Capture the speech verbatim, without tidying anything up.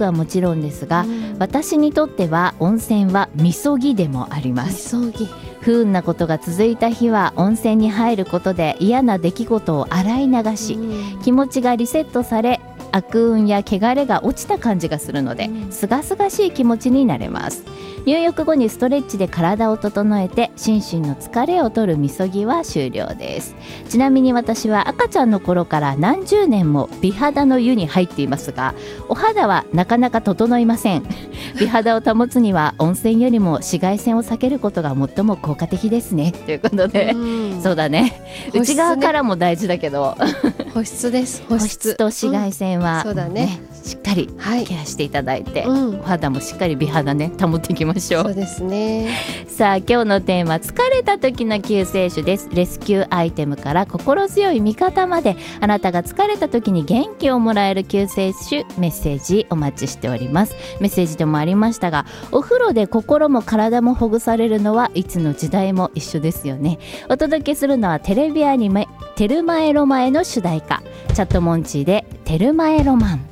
浴はもちろんですが、うん、私にとっては温泉はみそぎでもあります。 みそぎ、 不運なことが続いた日は温泉に入ることで嫌な出来事を洗い流し、うん、気持ちがリセットされ悪運や汚れが落ちた感じがするので、うん、すがすがしい気持ちになれます。入浴後にストレッチで体を整えて心身の疲れを取るみそぎは終了です。ちなみに私は赤ちゃんの頃から何十年も美肌の湯に入っていますが、お肌はなかなか整いません。美肌を保つには温泉よりも紫外線を避けることが最も効果的ですね、ということで、うん、そうだね、内側からも大事だけど保湿です。保湿、 保湿と紫外線は、 うん、そうだね、 しっかりケアしていただいて、 はい、うん、 お肌もしっかり美肌ね保っていきましょう。 そうですね。 さあ今日のテーマ、疲れた時の救世主です。レスキューアイテムから心強い味方まで、あなたが疲れた時に元気をもらえる救世主メッセージお待ちしております。メッセージでもありましたが、お風呂で心も体もほぐされるのはいつの時代も一緒ですよね。お届けするのはテレビアニメテルマエロマエの主題歌、チャットモンチーでテルマエロマン。